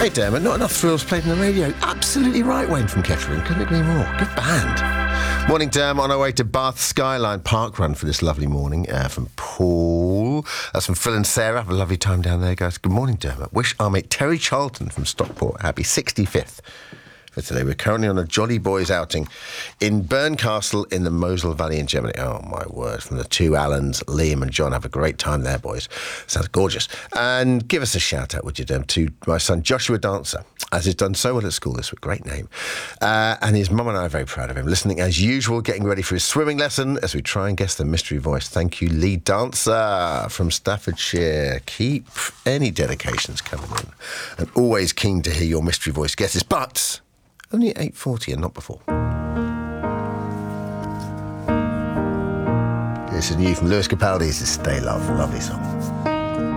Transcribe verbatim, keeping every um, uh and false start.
right, Dermot. Not enough thrills played on the radio. Absolutely right, Wayne from Kettering. Couldn't agree more. Good band. Morning, Dermot. On our way to Bath Skyline Park Run for this lovely morning uh, from Paul. That's from Phil and Sarah. Have a lovely time down there, guys. Good morning, Dermot. Wish our mate Terry Charlton from Stockport happy sixty-fifth. For today, we're currently on a Jolly Boys outing in Berncastle in the Mosel Valley in Germany. Oh, my word. From the two Allens, Liam and John. Have a great time there, boys. Sounds gorgeous. And give us a shout out, would you, Dem, to my son Joshua Dancer, as he's done so well at school this week. Great name. Uh, and his mum and I are very proud of him. Listening as usual, getting ready for his swimming lesson as we try and guess the mystery voice. Thank you, Lee Dancer from Staffordshire. Keep any dedications coming in. And always keen to hear your mystery voice guesses. But only at eight forty and not before. This is new from Lewis Capaldi's Stay Love. Lovely song.